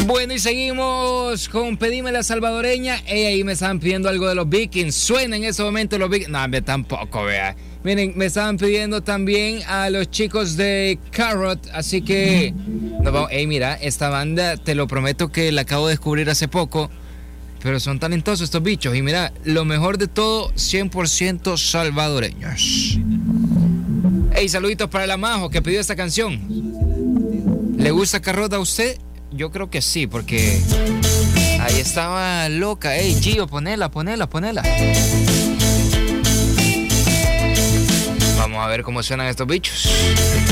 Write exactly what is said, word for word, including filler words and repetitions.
Bueno, y seguimos con Pedime la Salvadoreña. Ey, ahí me estaban pidiendo algo de los Vikings. Suena en ese momento los Vikings. No, me tampoco, vea. Miren, me estaban pidiendo también a los chicos de Carrot. Así que, nos vamos. Ey, mira, esta banda, te lo prometo que la acabo de descubrir hace poco. Pero son talentosos estos bichos. Y mira, lo mejor de todo, cien por ciento salvadoreños. Ey, saluditos para la Majo que pidió esta canción. ¿Le gusta Carrot a usted? Yo creo que sí, porque ahí estaba loca. Ey, Gio, ponela, ponela, ponela. Vamos a ver cómo suenan estos bichos.